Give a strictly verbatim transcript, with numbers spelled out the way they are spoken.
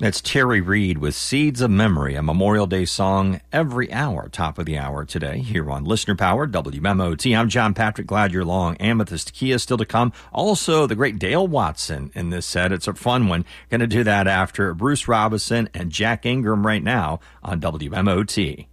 That's Terry Reid with Seeds of Memory, a Memorial Day song every hour, top of the hour today, here on Listener Power, W M O T. I'm John Patrick, glad you're along. Amethyst Kia still to come. Also, the great Dale Watson in this set. It's a fun one. Going to do that after Bruce Robinson and Jack Ingram right now on W M O T.